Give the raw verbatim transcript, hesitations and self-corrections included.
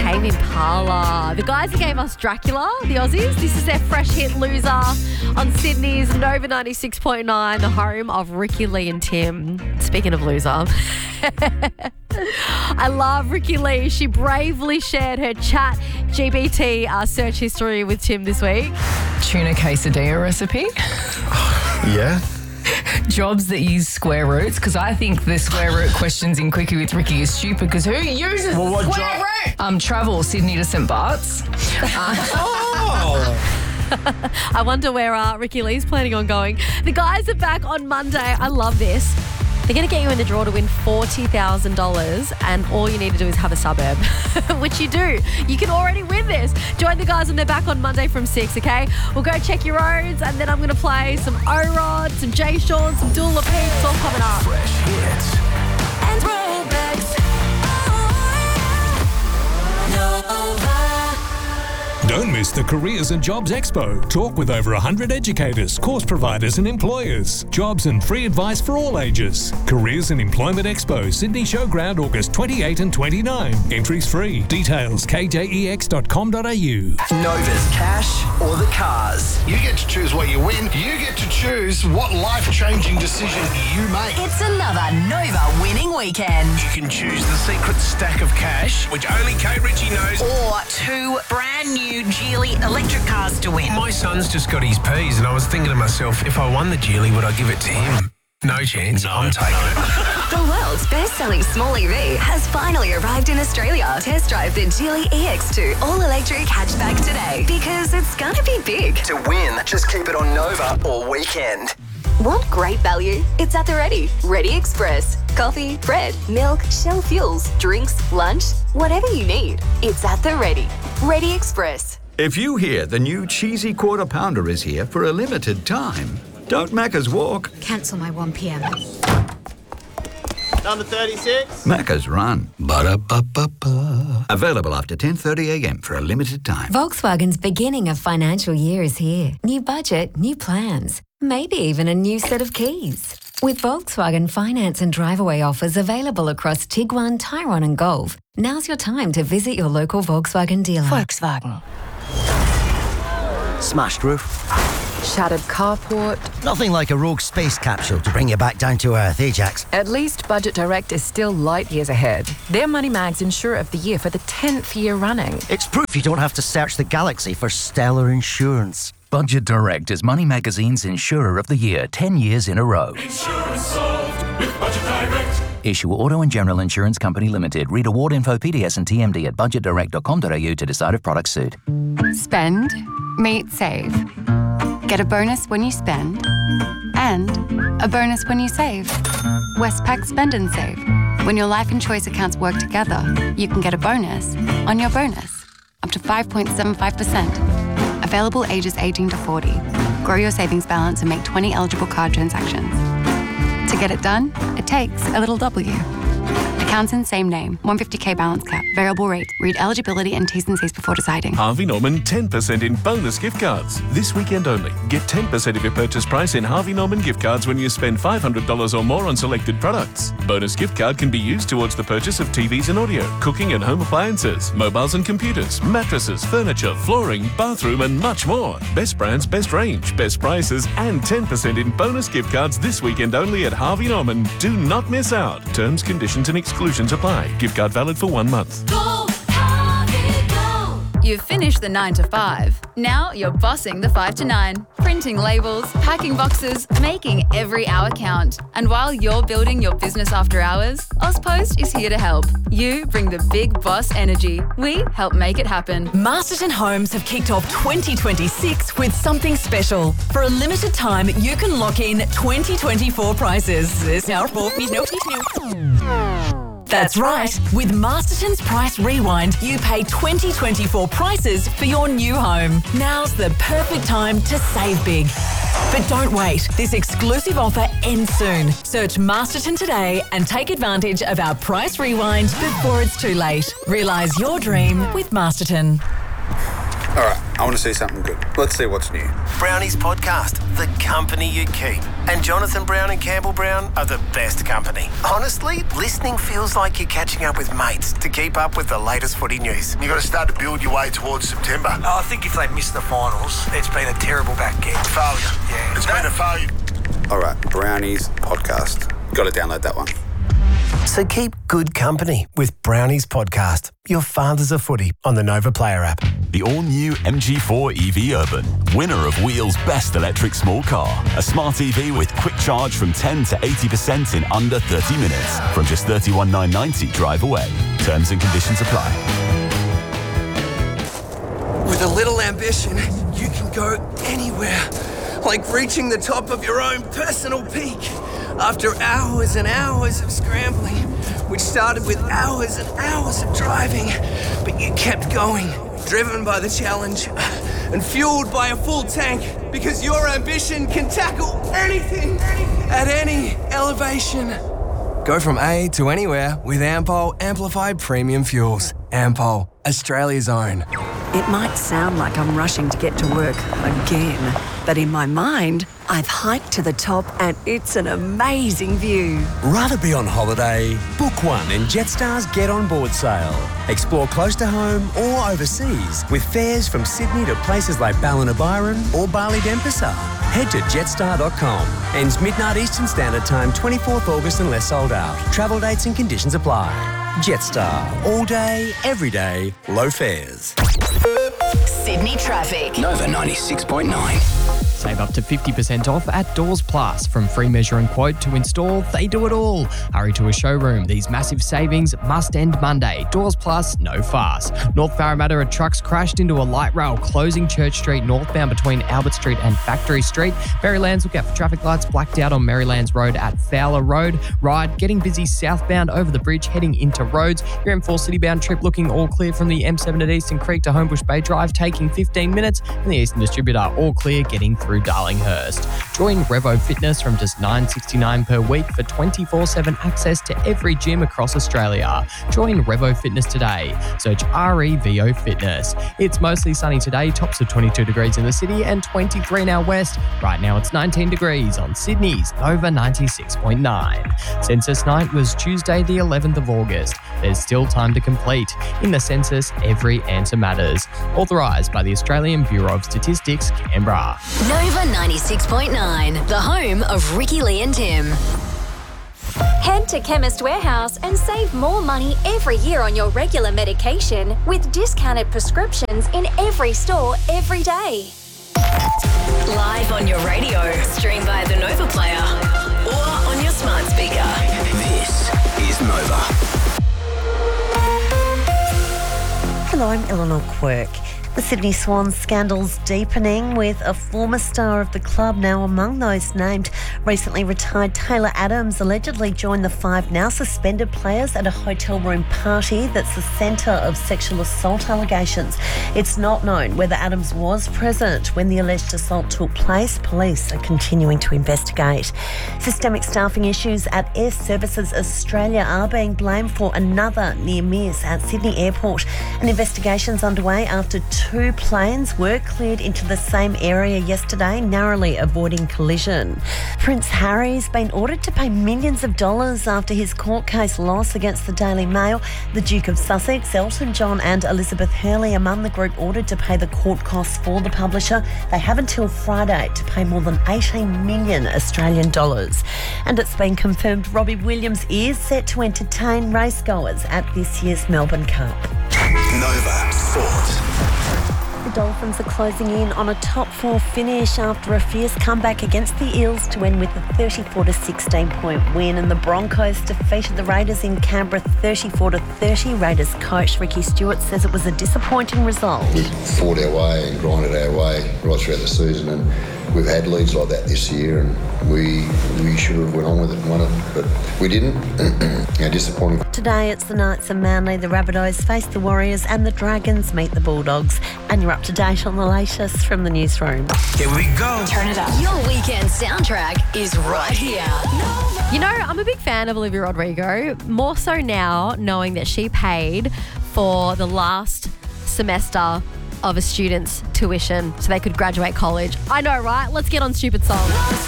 Tame Impala. The guys that gave us Dracula, the Aussies, this is their fresh hit Loser on Sydney's Nova ninety-six point nine, the home of Ricky Lee and Tim. Speaking of Loser, I love Ricky Lee. She bravely shared her chat G B T uh, search history with Tim this week. Tuna quesadilla recipe. Yeah. Jobs that use square roots, because I think the square root questions in Quickie with Ricky is stupid because who uses Well, what square job- root? Um, travel, Sydney to Saint Bart's. Oh. I wonder where uh, Ricky Lee's planning on going. The guys are back on Monday. I love this. They're going to get you in the draw to win forty thousand dollars, and all you need to do is have a suburb, which you do. You can already win this. Join the guys when they're back on Monday from six, okay? We'll go check your roads, and then I'm going to play some O-Rod, some Jay Sean, some Dula Peeps, all coming up. Fresh hits. And throwbacks. Nova. Don't miss the Careers and Jobs Expo. Talk with over one hundred educators, course providers and employers. Jobs and free advice for all ages. Careers and Employment Expo, Sydney Showground, August twenty-eighth and twenty-ninth. Entries free. Details k j e x dot com dot a u. Nova's cash or the cars. You get to choose what you win. You get to choose what life-changing decision you make. It's another Nova winning weekend. You can choose the secret stack of cash, which only Kate Ritchie knows. Or two brand new Geely electric cars to win. My son's just got his P's, and I was thinking to myself, if I won the Geely, would I give it to him? No chance. No, I'm taking it. The world's best-selling small E V has finally arrived in Australia. Test drive the Geely E X two all-electric hatchback today, because it's gonna be big. To win, just keep it on Nova all weekend. Want great value? It's at the Ready. Ready Express. Coffee, bread, milk, Shell fuels, drinks, lunch, whatever you need. It's at the Ready. Ready Express. If you hear the new cheesy quarter pounder is here for a limited time, don't Macca's walk, Cancel my one p.m. Number thirty-six. Macca's run. Ba-da-ba-ba-ba. Available after ten thirty a.m. for a limited time. Volkswagen's beginning of financial year is here. New budget, new plans, maybe even a new set of keys. With Volkswagen finance and drive-away offers available across Tiguan, Tyrone and Golf, now's your time to visit your local Volkswagen dealer. Volkswagen. Smashed roof. Shattered carport. Nothing like a rogue space capsule to bring you back down to earth, Ajax. At least Budget Direct is still light years ahead. They're Money Mag's Insurer of the Year for the tenth year running. It's proof you don't have to search the galaxy for stellar insurance. Budget Direct is Money Magazine's Insurer of the Year, ten years in a row. Insurance solved with Budget Direct. Issue Auto and General Insurance Company Limited. Read award info, P D S and T M D at budget direct dot com dot a u to decide if products suit. Spend, meet, save. Get a bonus when you spend and a bonus when you save. Westpac Spend and Save. When your life and choice accounts work together, you can get a bonus on your bonus, up to five point seven five percent. Available ages eighteen to forty. Grow your savings balance and make twenty eligible card transactions. To get it done, it takes a little W. Accounts in same name. one hundred fifty k balance cap. Variable rate. Read eligibility and T's and C's before deciding. Harvey Norman ten percent in bonus gift cards. This weekend only. Get ten percent of your purchase price in Harvey Norman gift cards when you spend five hundred dollars or more on selected products. Bonus gift card can be used towards the purchase of T Vs and audio, cooking and home appliances, mobiles and computers, mattresses, furniture, flooring, bathroom and much more. Best brands, best range, best prices and ten percent in bonus gift cards this weekend only at Harvey Norman. Do not miss out. Terms, conditions and exclusions apply. Gift card valid for one month. Go, Harvey, go. You've finished the nine to five. Now you're bossing the five to nine. Printing labels, packing boxes, making every hour count. And while you're building your business after hours, Ozpost is here to help. You bring the big boss energy. We help make it happen. Masterton Homes have kicked off twenty twenty-six with something special. For a limited time, you can lock in twenty twenty-four prices. That's right. With Masterton's Price Rewind, you pay twenty twenty-four prices for your new home. Now's the perfect time to save big. But don't wait. This exclusive offer ends soon. Search Masterton today and take advantage of our Price Rewind before it's too late. Realise your dream with Masterton. All right, I want to see something good. Let's see what's new. Brownies Podcast, the company you keep. And Jonathan Brown and Campbell Brown are the best company. Honestly, listening feels like you're catching up with mates to keep up with the latest footy news. You've got to start to build your way towards September. Oh, I think if they miss the finals, it's been a terrible back end. Failure. Yeah. It's been a failure. All right, Brownies podcast. Got to download that one. So keep good company with Brownies Podcast, your fathers of footy on the Nova Player app. The all-new M G four E V Urban, winner of Wheel's Best Electric Small Car. A smart E V with quick charge from ten to eighty percent in under thirty minutes. From just thirty-one thousand nine hundred ninety drive away. Terms and conditions apply. With a little ambition, you can go anywhere. Like reaching the top of your own personal peak. After hours and hours of scrambling, which started with hours and hours of driving, but you kept going, driven by the challenge and fueled by a full tank, because your ambition can tackle anything at any elevation. Go from A to anywhere with Ampol Amplified Premium Fuels. Ampol, Australia's own. It might sound like I'm rushing to get to work again, but in my mind, I've hiked to the top and it's an amazing view. Rather be on holiday? Book one in Jetstar's Get On Board sale. Explore close to home or overseas with fares from Sydney to places like Ballina-Byron or Bali-Denpasar. Head to jetstar dot com. Ends midnight Eastern Standard Time, twenty-fourth August unless sold out. Travel dates and conditions apply. Jetstar. All day, every day, low fares. Sydney traffic. Nova ninety-six point nine. Save up to fifty percent off at Doors Plus. From free measure and quote to install, they do it all. Hurry to a showroom. These massive savings must end Monday. Doors Plus, no fuss. North Parramatta, a truck's crashed into a light rail closing Church Street northbound between Albert Street and Factory Street. Marylands look out for traffic lights blacked out on Marylands Road at Fowler Road. Ride getting busy southbound over the bridge heading into Rhodes. Your M four citybound trip looking all clear from the M seven at Eastern Creek to Homebush Bay Drive, taking fifteen minutes. And the Eastern Distributor all clear getting through Darlinghurst. Join Revo Fitness from just nine dollars sixty-nine per week for twenty-four seven access to every gym across Australia. Join Revo Fitness today. Search R E V O Fitness. It's mostly sunny today, tops of twenty-two degrees in the city and twenty-three now west. Right now it's nineteen degrees on Sydney's Nova ninety-six point nine. Census night was Tuesday the eleventh of August. There's still time to complete. In the census, every answer matters. Authorised by the Australian Bureau of Statistics, Canberra. Nova ninety-six point nine, the home of Ricky Lee and Tim. Head to Chemist Warehouse and save more money every year on your regular medication with discounted prescriptions in every store every day. Live on your radio, stream via the Nova Player or on your smart speaker. This is Nova. Hello, I'm Eleanor Quirk. The Sydney Swans scandal's deepening, with a former star of the club now among those named. Recently retired Taylor Adams allegedly joined the five now suspended players at a hotel room party that's the centre of sexual assault allegations. It's not known whether Adams was present when the alleged assault took place. Police are continuing to investigate. Systemic staffing issues at Air Services Australia are being blamed for another near miss at Sydney Airport. An investigation's underway after two planes were cleared into the same area yesterday, narrowly avoiding collision. Prince Harry's been ordered to pay millions of dollars after his court case loss against the Daily Mail. The Duke of Sussex, Elton John and Elizabeth Hurley among the group ordered to pay the court costs for the publisher. They have until Friday to pay more than eighteen million Australian dollars. And it's been confirmed Robbie Williams is set to entertain racegoers at this year's Melbourne Cup. Nova Sport. The Dolphins are closing in on a top four finish after a fierce comeback against the Eels to end with a thirty-four to sixteen point win, and the Broncos defeated the Raiders in Canberra thirty-four to thirty. Raiders coach Ricky Stewart says it was a disappointing result. We fought our way and grinded our way right throughout the season, and we've had leads like that this year, and we we should have went on with it and won it, but we didn't. Yeah, disappointing. Today it's the Knights and Manly, the Rabbitohs face the Warriors, and the Dragons meet the Bulldogs. And you're up to date on the latest from the newsroom. Here we go. Turn it up. Your weekend soundtrack is right here. You know, I'm a big fan of Olivia Rodrigo, more so now knowing that she paid for the last semester of a student's tuition so they could graduate college. I know, right? Let's get on Stupid Song.